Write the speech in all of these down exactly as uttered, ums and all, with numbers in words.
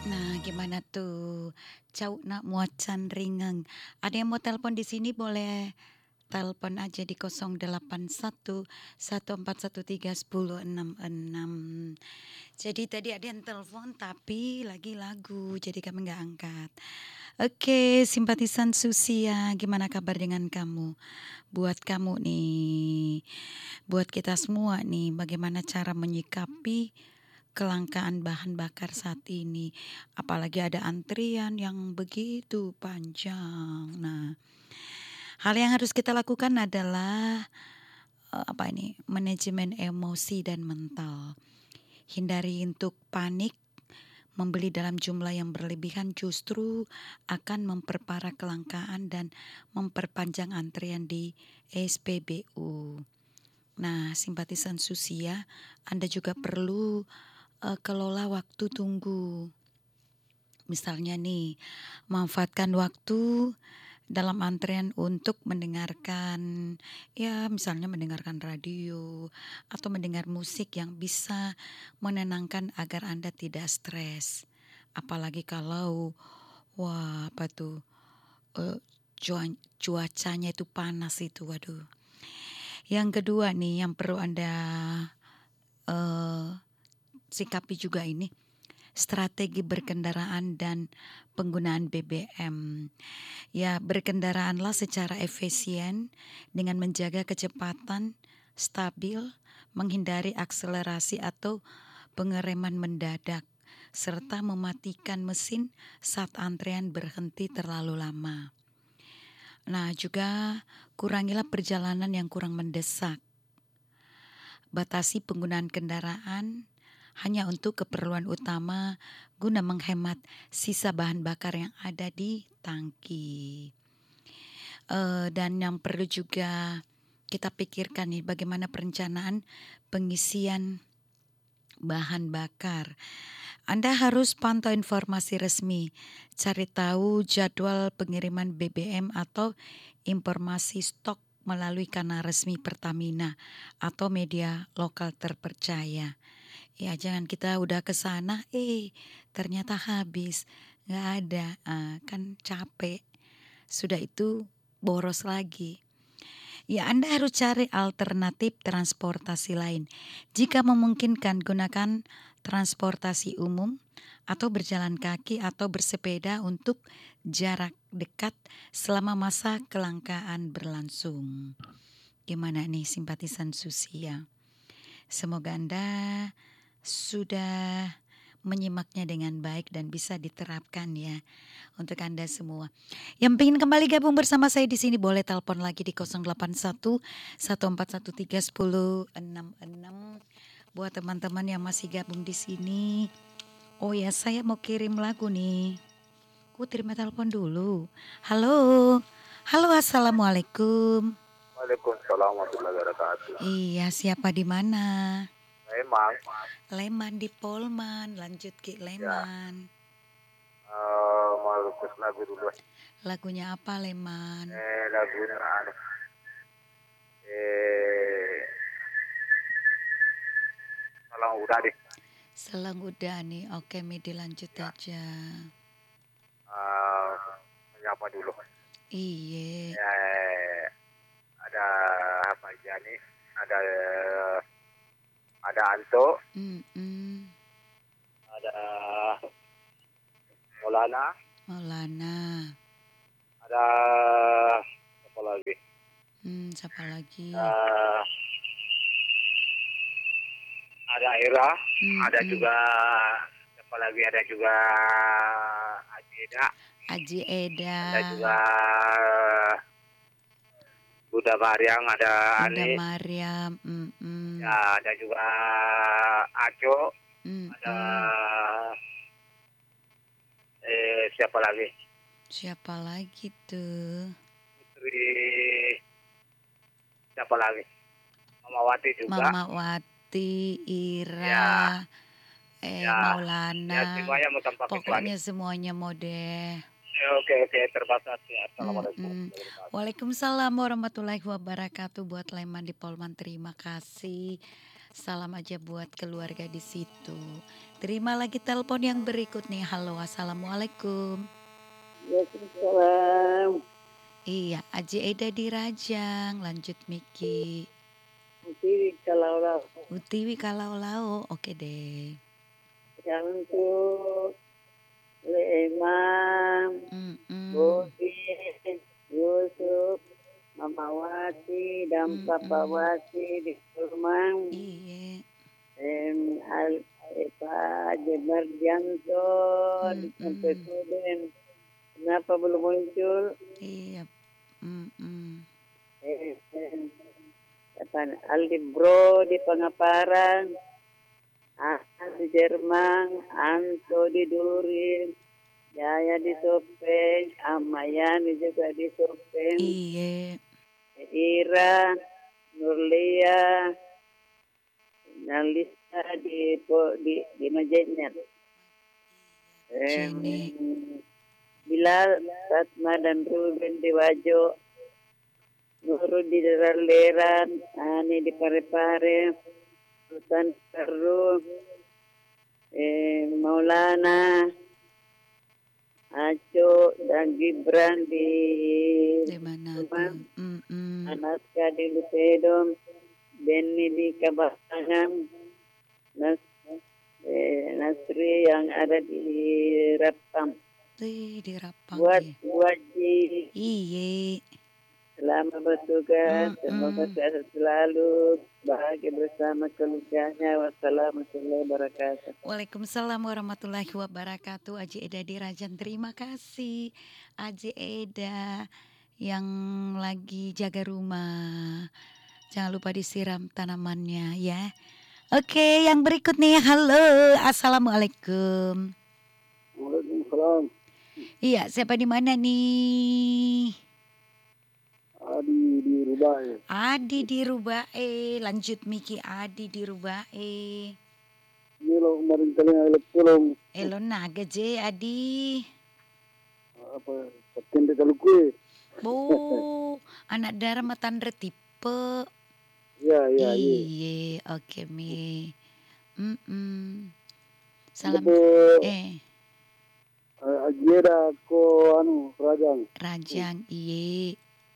Nah, gimana tuh? Cau nak muacan ringeng. Ada yang mau telepon di sini boleh telepon aja di nol delapan satu, satu empat satu tiga, satu nol enam enam. Jadi tadi ada yang telepon tapi lagi lagu, jadi kami nggak angkat. Oke, simpatisan Susia, gimana kabar dengan kamu? Buat kamu nih, buat kita semua nih, bagaimana cara menyikapi kelangkaan bahan bakar saat ini, apalagi ada antrian yang begitu panjang. Nah, hal yang harus kita lakukan adalah eh, apa ini? Manajemen emosi dan mental. Hindari untuk panik, membeli dalam jumlah yang berlebihan justru akan memperparah kelangkaan dan memperpanjang antrian di S P B U. Nah, simpatisan Susia, Anda juga perlu uh, kelola waktu tunggu. Misalnya nih, manfaatkan waktu dalam antrean untuk mendengarkan, ya misalnya mendengarkan radio atau mendengar musik yang bisa menenangkan agar Anda tidak stres. Apalagi kalau, wah apa tuh, uh, cuan- cuacanya itu panas itu, waduh. Yang kedua nih yang perlu Anda uh, sikapi juga ini strategi berkendaraan dan penggunaan B B M. Ya, berkendaraanlah secara efisien dengan menjaga kecepatan stabil, menghindari akselerasi atau pengereman mendadak, serta mematikan mesin saat antrean berhenti terlalu lama. Nah, juga kurangilah perjalanan yang kurang mendesak. Batasi penggunaan kendaraan hanya untuk keperluan utama guna menghemat sisa bahan bakar yang ada di tangki. Eh, dan yang perlu juga kita pikirkan nih bagaimana perencanaan pengisian bahan bakar. Anda harus pantau informasi resmi, cari tahu jadwal pengiriman B B M atau informasi stok melalui kanal resmi Pertamina atau media lokal terpercaya. Ya jangan kita udah ke sana, eh ternyata habis, nggak ada, ah, kan capek. Sudah itu boros lagi. Ya, Anda harus cari alternatif transportasi lain. Jika memungkinkan, gunakan transportasi umum atau berjalan kaki atau bersepeda untuk jarak dekat selama masa kelangkaan berlangsung. Gimana nih simpatisan Susia? Semoga Anda sudah menyimaknya dengan baik dan bisa diterapkan ya untuk Anda semua. Yang ingin kembali gabung bersama saya di sini boleh telepon lagi di nol delapan satu, satu empat satu tiga, satu nol enam enam. Buat teman-teman yang masih gabung di sini. Oh ya, saya mau kirim lagu nih. Ku terima telepon dulu. Halo. Halo, assalamualaikum. Waalaikumsalam warahmatullahi wabarakatuh. Iya, siapa di mana? Memang, Leman di Polman, lanjut Ki ya, Leman. eh mau request lagu dulu. Lagunya apa Leman? Eh, lagu anu, eh, tolong udah deh. Selang udah nih, oke Mi dilanjut Ya, aja. eh, menyapa dulu. Iye, Eh, ada apa aja nih? Ada ada Anto, mm-mm. ada Maulana, Maulana, ada apa lagi? hmm, siapa lagi? Eh, ada Ira, ada Mm-mm. juga apa lagi? Ada juga Ajeda. Aji Eda, Ada juga Buddha Maryam, ada Bunda Ani, Mariam, mm-mm. ya ada juga Aco, ada Mm-mm. eh siapa lagi? Siapa lagi tuh? Putri, siapa lagi? Mamawati juga. Mama Wati, Ya, Ira, eh ya, ya Maulana, semuanya mau tanpa kecuali. pokoknya semuanya mau deh. Ya, oke oke terbatas ya. Assalamualaikum Mm-mm. warahmatullahi wabarakatuh. Waalaikumsalam warahmatullahi wabarakatuh buat Leman di Polman. Terima kasih. Salam aja buat keluarga di situ. Terima lagi telepon yang berikut nih. Halo, assalamualaikum. Waalaikumsalam. Iya, Aji Eda di Rajang. Lanjut Miki. Nanti kalau lah Utiwi kalau lau, oke deh. yang untuk Imam, Mm-mm. Budi, Yusuf, Mama Wati, dan Mm-mm. Papa Wati di rumah. Iya. Em, Al, eh, Pak Jebar Janto di Mm-mm. Sampai Kuden. Kenapa belum muncul? Iya. Mm-mm. Eh, eh, apa, Aldi Bro di Pengaparan. Ahmad di Jerman, Anto di Durin, Jaya di Sopeng, Amayani juga di Sopeng, Iya. Ira, Nurlia, Nalisa di po- di di Majenner. Em, Jenny. Bilal, Fatma dan Ruben di Wajo, Nurul di Leran, Ani di Pare-Pare, Sultan Peru, eh, Maulana, Aco dan Gibran di Di mana rumah, tuh? Mm-mm. Anaska di Lupedom, Benny di Kabakangan, Nas, eh, Nasri yang ada di Rapam. Ih, di Rapang Buat ya. Waji, Iya. selamat bertugas, semoga Mm-mm. sehat selalu, bahagia bersama keluarganya. Wassalamualaikum warahmatullahi wabarakatuh. Waalaikumsalam warahmatullahi wabarakatuh. Aji Eda di Rajan. Terima kasih Aji Eda yang lagi jaga rumah. Jangan lupa disiram tanamannya ya. Oke, yang berikut nih. Halo, assalamualaikum. Waalaikumsalam. Iya, siapa di mana nih? Adi di Rubai. Adi di Rubae. Lanjut Miki, Adi di Rubae. Ini lo kemarin kali yang tolong Elo naga je Adi. apa pakai di kalau kue. Bu, anak darah matandre tipe. Ya ya iya. Iye, oke mi. Mm-mm. Salam Itu eh Ajiera ko anu Rajang. Rajang iye.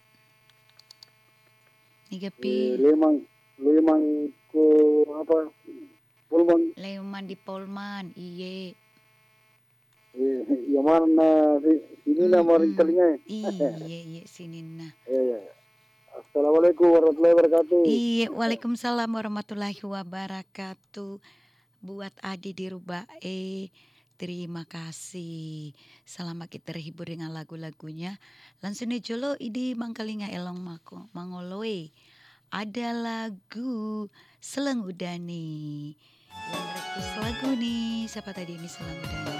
Niga Eh, pi Lemang Lemang ko apa Pulman Leuman di Polman iye. eh, yang mana si- sini na maring Mm-mm. kalinya. Iye iye sini nah. Ya ya. Assalamualaikum warahmatullahi wabarakatuh. Iye, waalaikumsalam warahmatullahi wabarakatuh. Buat Adi di Rubae. Terima kasih. Selama kita terhibur dengan lagu-lagunya. Langsung aja lo idi mangkalinga elong mako mangoloe. Ada lagu Seleng Udani. Yang request lagu nih. Siapa tadi ini Seleng Udani?